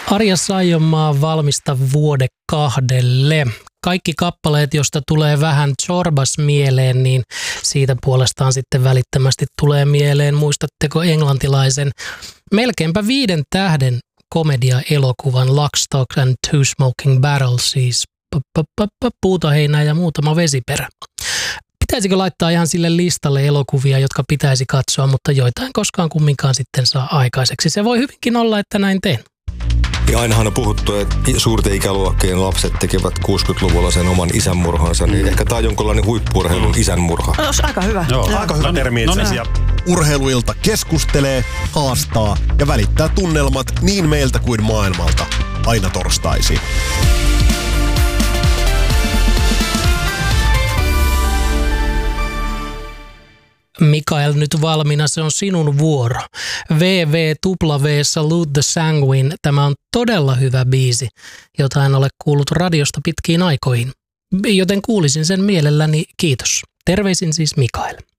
Arja Saijonmaa valmista vuode 2. Kaikki kappaleet, josta tulee vähän Zorbas mieleen, niin siitä puolestaan sitten välittömästi tulee mieleen. Muistatteko englantilaisen melkeinpä 5 tähden komedia-elokuvan Lock, Stock and Two Smoking Barrels, siis puutoheinää ja muutama vesiperä. Pitäisikö laittaa ihan sille listalle elokuvia, jotka pitäisi katsoa, mutta joita en koskaan kumminkaan sitten saa aikaiseksi. Se voi hyvinkin olla, että näin teen. Ja ainahan on puhuttu, että suurten ikäluokkien lapset tekevät 60-luvulla sen oman isänmurhansa, niin ehkä tämä on jonkinlainen huippu-urheilun isänmurha. No, aika hyvä. Joo, aika hyvä termi itse asiassa. Urheiluilta keskustelee, haastaa ja välittää tunnelmat niin meiltä kuin maailmalta. Aina torstaisin. Mikael, nyt valmiina, se on sinun vuoro. WW Salute the Sanguine. Tämä on todella hyvä biisi, jota en ole kuullut radiosta pitkiin aikoihin. Joten kuulisin sen mielelläni. Kiitos. Terveisin siis Mikael.